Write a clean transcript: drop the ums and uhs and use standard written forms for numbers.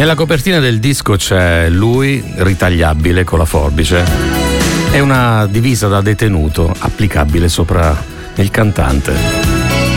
Nella copertina del disco c'è lui ritagliabile con la forbice e una divisa da detenuto applicabile sopra il cantante.